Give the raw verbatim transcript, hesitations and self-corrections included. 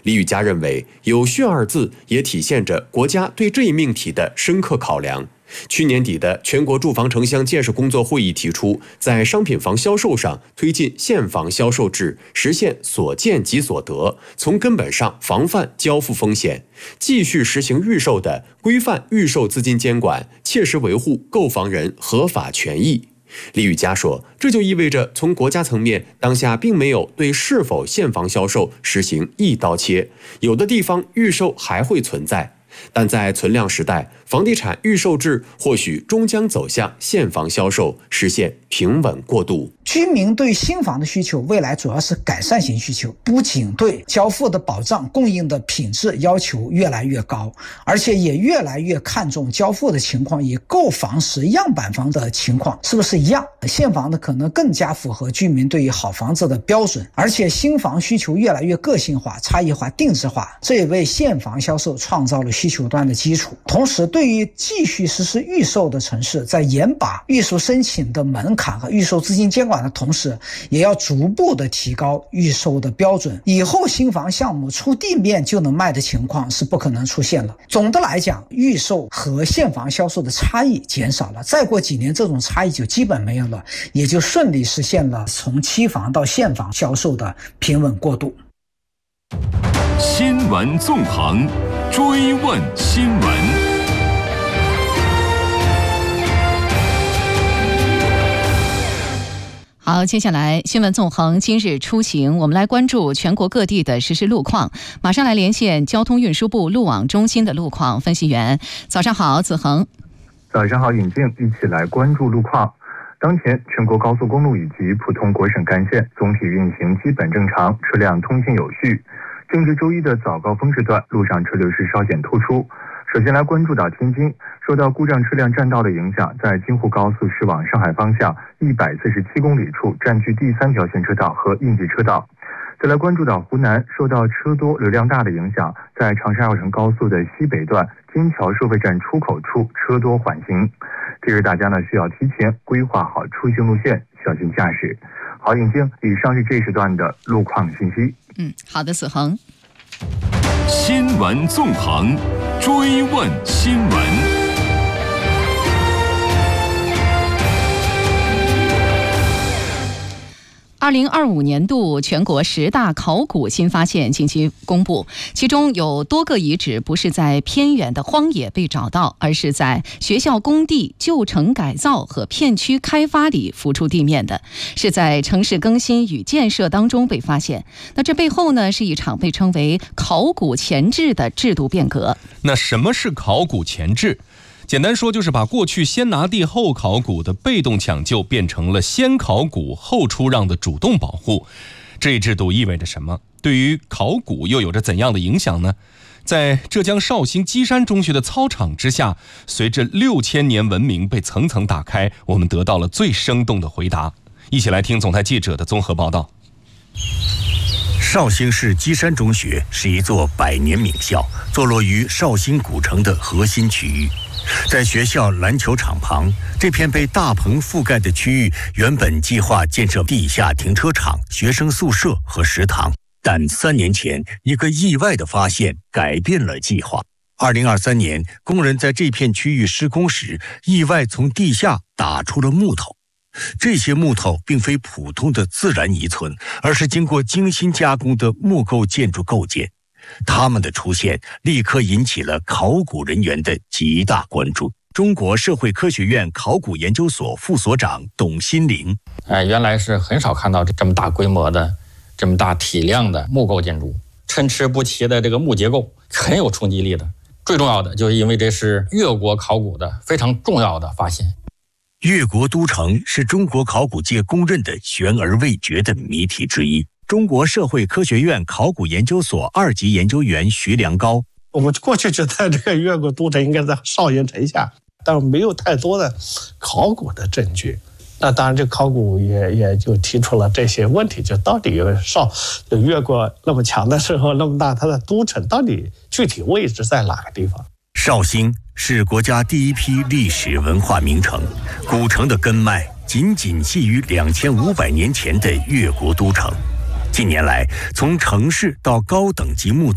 李宇嘉认为，有序二字也体现着国家对这一命题的深刻考量。去年底的全国住房城乡建设工作会议提出，在商品房销售上推进现房销售制，实现所见即所得，从根本上防范交付风险，继续实行预售的规范预售资金监管，切实维护购房人合法权益。李宇嘉说，这就意味着从国家层面，当下并没有对是否现房销售实行一刀切，有的地方预售还会存在。但在存量时代，房地产预售制或许终将走向现房销售，实现平稳过渡。 居民对新房的需求未来主要是改善型需求，不仅对交付的保障、供应的品质要求越来越高，而且也越来越看重交付的情况与购房时样板房的情况是不是一样。现房的可能更加符合居民对于好房子的标准，而且新房需求越来越个性化、差异化、定制化，这也为现房销售创造了需求端的基础。同时，对于继续实施预售的城市，在严把预售申请的门槛和预售资金监管的同时，也要逐步的提高预售的标准。以后新房项目出地面就能卖的情况是不可能出现了。总的来讲，预售和现房销售的差异减少了，再过几年这种差异就基本没有了，也就顺利实现了从期房到现房销售的平稳过渡。 新闻纵横，追问新闻。 好，接下来新闻纵横今日出行，我们来关注全国各地的实时路况。马上来连线交通运输部路网中心的路况分析员。早上好，子恒。 早上好，尹静，一起来关注路况。当前全国高速公路以及普通国省干线总体运行基本正常，车辆通行有序。正值周一的早高峰时段，路上车流是稍显突出。首先来关注到天津，受到故障车辆占道的影响，在京沪高速驶往上海方向一百四十七公里处占据第三条线车道和应急车道。再来关注到湖南，受到车多流量大的影响，在长沙绕城高速的西北段金桥收费站出口处车多缓行。这时大家呢需要提前规划好出行路线，小心驾驶。好，尹静，以上是这时段的路况信息。 嗯，好的，子恒。 新闻纵横，追问新闻。 二零二五年度全国十大考古新发现近期公布，其中有多个遗址不是在偏远的荒野被找到，而是在学校工地、旧城改造和片区开发里浮出地面的，是在城市更新与建设当中被发现。那这背后呢，是一场被称为考古前置的制度变革。 那什么是考古前置？简单说，就是把过去先拿地后考古的被动抢救变成了先考古后出让的主动保护。这一制度意味着什么？对于考古又有着怎样的影响呢？在浙江绍兴基山中学的操场之下，随着六千年文明被层层打开，我们得到了最生动的回答。一起来听总台记者的综合报道。 绍兴市基山中学是一座百年名校，坐落于绍兴古城的核心区域。在学校篮球场旁，这片被大棚覆盖的区域原本计划建设地下停车场、学生宿舍和食堂，但三年前一个意外的发现改变了计划。二零二三年，工人在这片区域施工时，意外从地下打出了木头。这些木头并非普通的自然遗存，而是经过精心加工的木构建筑构件。它们的出现立刻引起了考古人员的极大关注。中国社会科学院考古研究所副所长董新林， 哎，原来是很少看到这么大规模的、这么大体量的木构建筑，参差不齐的这个木结构，很有冲击力的。最重要的就是因为这是越国考古的非常重要的发现。 越国都城是中国考古界公认的悬而未决的谜题之一。中国社会科学院考古研究所二级研究员徐良高， 我们过去觉得这个越国都城应该在绍兴城下，但没有太多的考古的证据。那当然，这考古也也就提出了这些问题，就到底有绍就越国那么强的时候那么大，它的都城到底具体位置在哪个地方？ 绍兴是国家第一批历史文化名城，古城的根脉仅仅系于两千五百年前的越国都城。近年来，从城市到高等级木